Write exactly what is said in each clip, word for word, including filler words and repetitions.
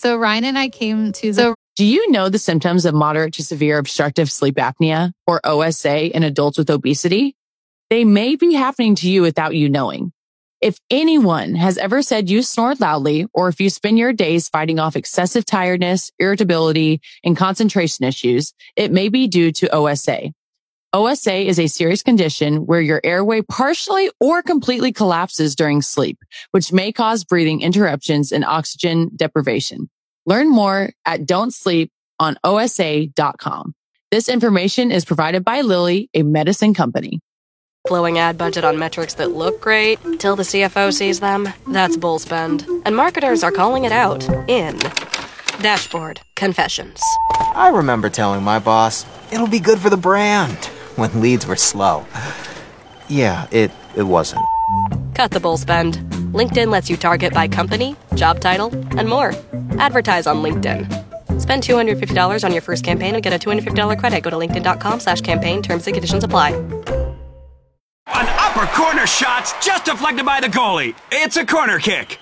So Ryan and I came to the... So do you know the symptoms of moderate to severe obstructive sleep apnea, or O S A, in adults with obesity? They may be happening to you without you knowing. If anyone has ever said you snored loudly, or if you spend your days fighting off excessive tiredness, irritability, and concentration issues, it may be due to O S A. O S A is a serious condition where your airway partially or completely collapses during sleep, which may cause breathing interruptions and oxygen deprivation. Learn more at don't sleep on O S A dot com. This information is provided by Lilly, a medicine company. Blowing ad budget on metrics that look great till the C F O sees them. That's bull spend. And marketers are calling it out in Dashboard Confessions. I remember telling my boss, it'll be good for the brand, when leads were slow. Yeah, it, it wasn't. Cut the bull spend. LinkedIn lets you target by company, job title, and more. Advertise on LinkedIn. Spend two hundred fifty dollars on your first campaign and get a two hundred fifty dollars credit. Go to linkedin.com slash campaign. Terms and conditions apply. An upper corner shot's just deflected by the goalie. It's a corner kick.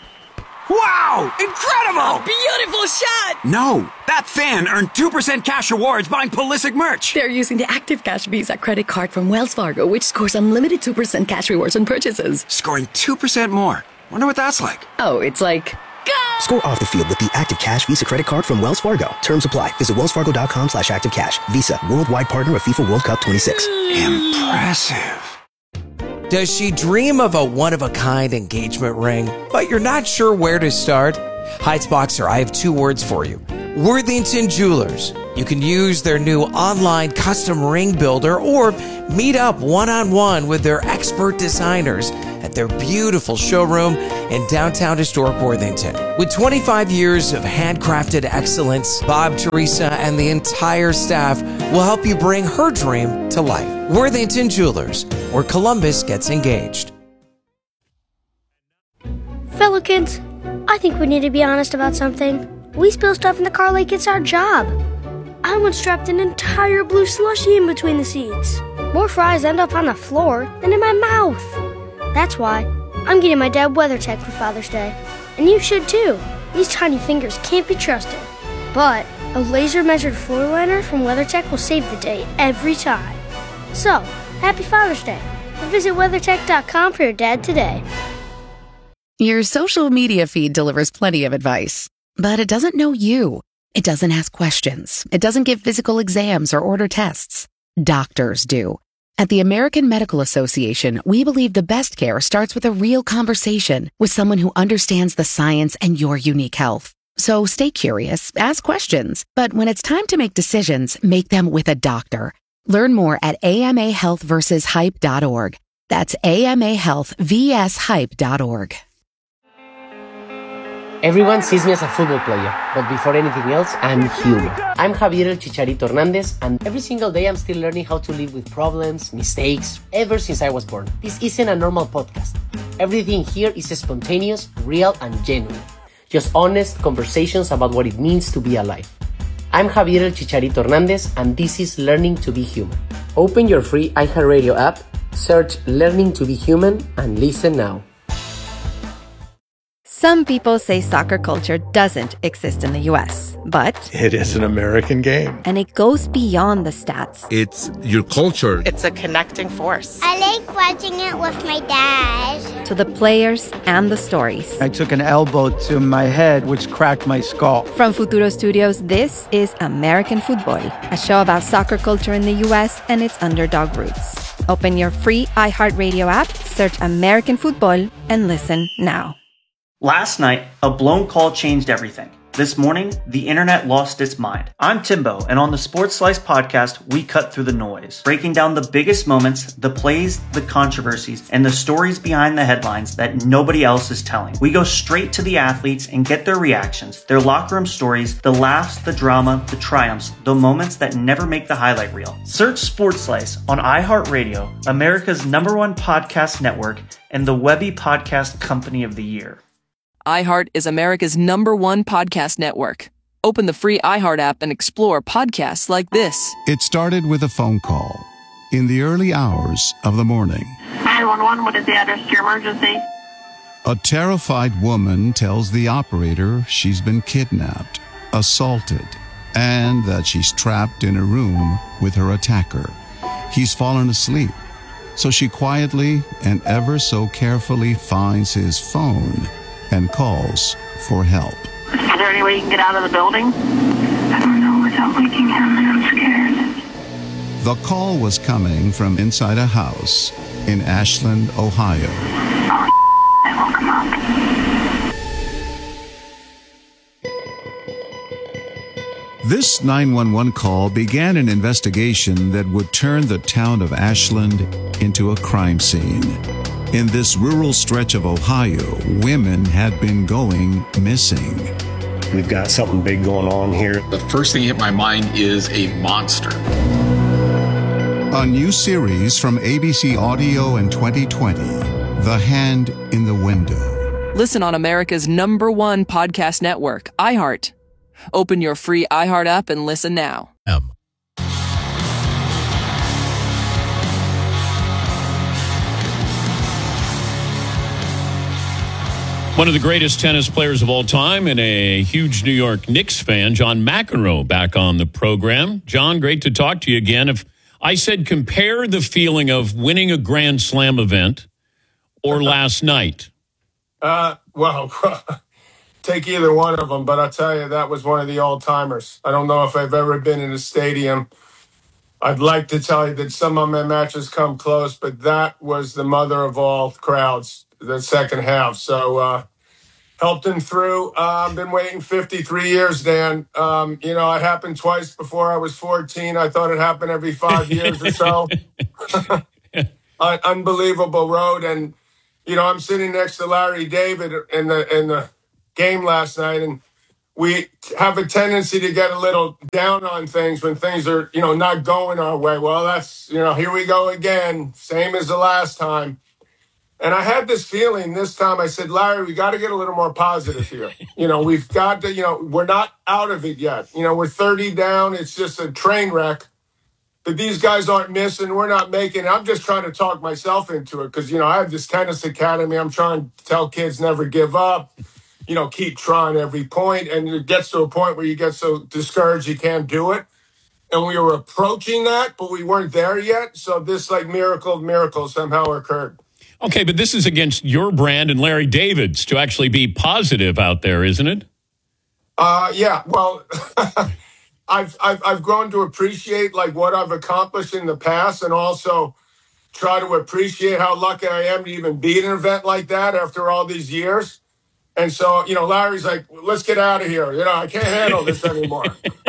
Wow! Incredible! Beautiful shot! No, that fan earned two percent cash rewards buying Pulisic merch. They're using the Active Cash Visa credit card from Wells Fargo, which scores unlimited two percent cash rewards on purchases. Scoring two percent more. Wonder what that's like. Oh, it's like... Go! Score off the field with the Active Cash Visa credit card from Wells Fargo. Terms apply. Visit wellsfargo.com slash active cash. Visa, worldwide partner of FIFA World Cup twenty-six. Impressive. Does she dream of a one-of-a-kind engagement ring, but you're not sure where to start? Heights Boxer, I have two words for you. Worthington Jewelers. You can use their new online custom ring builder or meet up one-on-one with their expert designers at their beautiful showroom in downtown historic Worthington. With twenty-five years of handcrafted excellence, Bob, Teresa, and the entire staff will help you bring her dream to life. Worthington Jewelers, where Columbus gets engaged. Fellow kids, I think we need to be honest about something. We spill stuff in the car like it's our job. I once dropped an entire blue slushie in between the seats. More fries end up on the floor than in my mouth. That's why I'm getting my dad WeatherTech for Father's Day. And you should too. These tiny fingers can't be trusted. But a laser-measured floor liner from WeatherTech will save the day every time. So, happy Father's Day. And visit weathertech dot com for your dad today. Your social media feed delivers plenty of advice, but it doesn't know you. It doesn't ask questions. It doesn't give physical exams or order tests. Doctors do. At the American Medical Association, we believe the best care starts with a real conversation with someone who understands the science and your unique health. So stay curious, ask questions, but when it's time to make decisions, make them with a doctor. Learn more at A M A health versus hype dot org. That's A M A health versus hype dot org. Everyone sees me as a football player, but before anything else, I'm human. I'm Javier El Chicharito Hernandez, and every single day I'm still learning how to live with problems, mistakes, ever since I was born. This isn't a normal podcast. Everything here is spontaneous, real, and genuine. Just honest conversations about what it means to be alive. I'm Javier El Chicharito Hernandez, and this is Learning to be Human. Open your free iHeartRadio app, search Learning to be Human, and listen now. Some people say soccer culture doesn't exist in the U S, but it is an American game. And it goes beyond the stats. It's your culture. It's a connecting force. I like watching it with my dad. To the players and the stories. I took an elbow to my head, which cracked my skull. From Futuro Studios, this is American Football, a show about soccer culture in the U S and its underdog roots. Open your free iHeartRadio app, search American Football, and listen now. Last night, a blown call changed everything. This morning, the internet lost its mind. I'm Timbo, and on the Sports Slice podcast, we cut through the noise, breaking down the biggest moments, the plays, the controversies, and the stories behind the headlines that nobody else is telling. We go straight to the athletes and get their reactions, their locker room stories, the laughs, the drama, the triumphs, the moments that never make the highlight reel. Search Sports Slice on iHeartRadio, America's number one podcast network, and the Webby Podcast Company of the Year. iHeart is America's number one podcast network. Open the free iHeart app and explore podcasts like this. It started with a phone call in the early hours of the morning. nine one one, what is the address to your emergency? A terrified woman tells the operator she's been kidnapped, assaulted, and that she's trapped in a room with her attacker. He's fallen asleep, so she quietly and ever so carefully finds his phone and calls for help. Is there any way you can get out of the building? I don't know without waking him, and I'm scared. The call was coming from inside a house in Ashland, Ohio. Oh, I woke him up. This nine one one call began an investigation that would turn the town of Ashland into a crime scene. In this rural stretch of Ohio, women had been going missing. We've got something big going on here. The first thing hit my mind is a monster. A new series from A B C Audio in twenty twenty, The Hand in the Window. Listen on America's number one podcast network, iHeart. Open your free iHeart app and listen now. M. One of the greatest tennis players of all time and a huge New York Knicks fan, John McEnroe, back on the program. John, great to talk to you again. If I said compare the feeling of winning a Grand Slam event or last night. Uh, well, take either one of them, but I'll tell you, that was one of the all-timers. I don't know if I've ever been in a stadium. I'd like to tell you that some of my matches come close, but that was the mother of all crowds, the second half. So, uh, helped him through. Uh, I've been waiting fifty-three years, Dan. Um, you know, it happened twice before I was fourteen. I thought it happened every five years or so. Un- unbelievable road. And, you know, I'm sitting next to Larry David in the, in the game last night, and we have a tendency to get a little down on things when things are, you know, not going our way. Well, that's, you know, here we go again, same as the last time. And I had this feeling this time. I said, Larry, we got to get a little more positive here. You know, we've got to, you know, we're not out of it yet. You know, we're thirty down. It's just a train wreck. But these guys aren't missing. We're not making it. I'm just trying to talk myself into it because, you know, I have this tennis academy. I'm trying to tell kids never give up. You know, keep trying every point. And it gets to a point where you get so discouraged you can't do it. And we were approaching that, but we weren't there yet. So this, like, miracle of miracles somehow occurred. Okay, but this is against your brand and Larry David's to actually be positive out there, isn't it? Uh, yeah, well, I've, I've I've grown to appreciate, like, what I've accomplished in the past and also try to appreciate how lucky I am to even be at an event like that after all these years. And so, you know, Larry's like, let's get out of here. You know, I can't handle this anymore.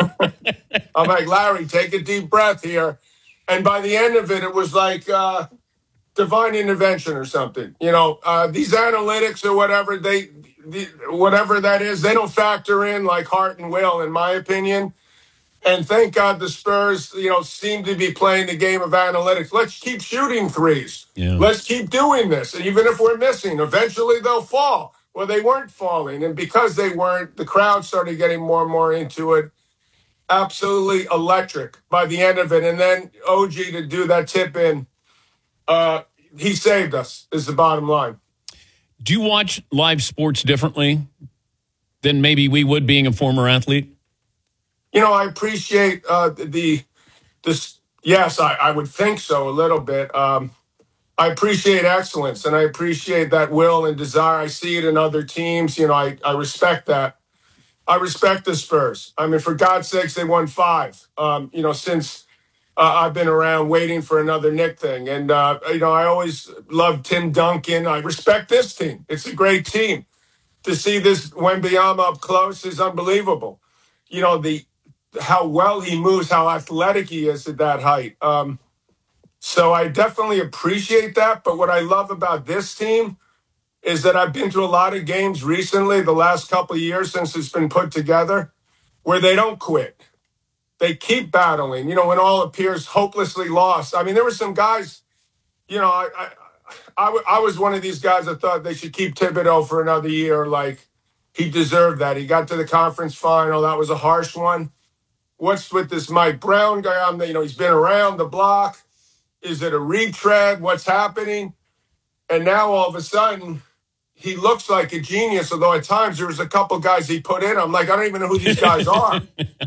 I'm like, Larry, take a deep breath here. And by the end of it, it was like uh, divine intervention or something. You know, uh, these analytics or whatever, they, the, whatever that is, they don't factor in like heart and will, in my opinion. And thank God the Spurs, you know, seem to be playing the game of analytics. Let's keep shooting threes. Yeah. Let's keep doing this. And even if we're missing, eventually they'll fall. Well, they weren't falling. And because they weren't, the crowd started getting more and more into it. Absolutely electric by the end of it. And then O G to do that tip in, uh, he saved us, is the bottom line. Do you watch live sports differently than maybe we would being a former athlete? You know, I appreciate uh, the, this. Yes, I, I would think so a little bit. Um, I appreciate excellence, and I appreciate that will and desire. I see it in other teams. You know, I, I respect that. I respect the Spurs. I mean, for God's sakes, they won five, um, you know, since uh, I've been around waiting for another Knick thing. And, uh, you know, I always loved Tim Duncan. I respect this team. It's a great team. To see this Wembanyama up close is unbelievable. You know, the how well he moves, how athletic he is at that height. Um, so I definitely appreciate that. But what I love about this team is that I've been to a lot of games recently, the last couple of years since it's been put together, where they don't quit. They keep battling, you know, when all appears hopelessly lost. I mean, there were some guys, you know, I, I, I, I was one of these guys that thought they should keep Thibodeau for another year. Like, he deserved that. He got to the conference final. That was a harsh one. What's with this Mike Brown guy? On the, you know, he's been around the block. Is it a retread? What's happening? And now all of a sudden, he looks like a genius, although at times there was a couple guys he put in. I'm like, I don't even know who these guys are.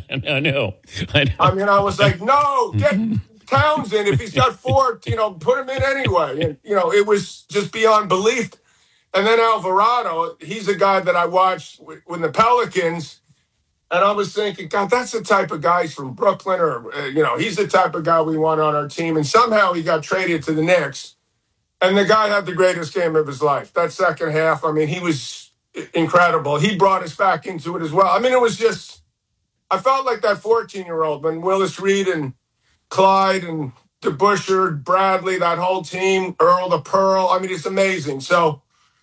I know. I know. I mean, I was like, no, get Townsend. If he's got four, you know, put him in anyway. And, you know, it was just beyond belief. And then Alvarado, he's a guy that I watched with, with the Pelicans. And I was thinking, God, that's the type of guy from Brooklyn, or, uh, you know, he's the type of guy we want on our team. And somehow he got traded to the Knicks. And the guy had the greatest game of his life. That second half, I mean, he was incredible. He brought us back into it as well. I mean, it was just, I felt like that fourteen-year-old when Willis Reed and Clyde and DeBusschere, Bradley, that whole team, Earl the Pearl. I mean, it's amazing. So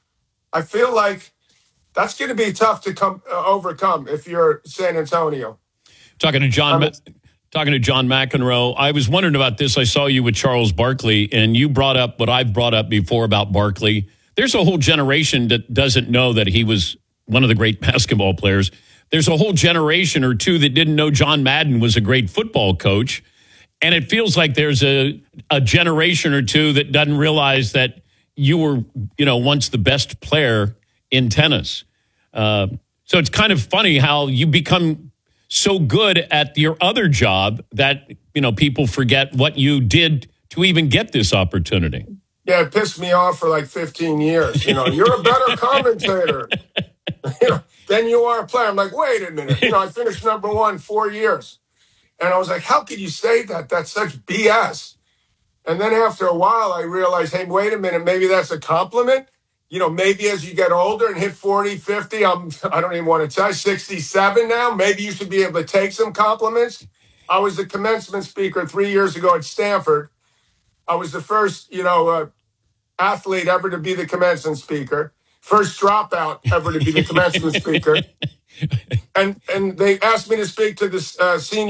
I feel like that's going to be tough to come uh, overcome if you're San Antonio. Talking to John, I mean, talking to John McEnroe, I was wondering about this. I saw you with Charles Barkley, and you brought up what I've brought up before about Barkley. There's a whole generation that doesn't know that he was one of the great basketball players. There's a whole generation or two that didn't know John Madden was a great football coach. And it feels like there's a, a generation or two that doesn't realize that you were, you know, once the best player in tennis. Uh, so it's kind of funny how you become so good at your other job that, you know, people forget what you did to even get this opportunity. Yeah, it pissed me off for like fifteen years. You know, you're a better commentator you know, than you are a player. I'm like, wait a minute. You know, I finished number one four years. And I was like, how could you say that? That's such B S. And then after a while, I realized, hey, wait a minute, maybe that's a compliment. You know, maybe as you get older and hit forty, fifty, I'm, I don't even want to tell you, sixty-seven now, maybe you should be able to take some compliments. I was the commencement speaker three years ago at Stanford. I was the first, you know, uh, athlete ever to be the commencement speaker, first dropout ever to be the commencement speaker. And and they asked me to speak to this uh, senior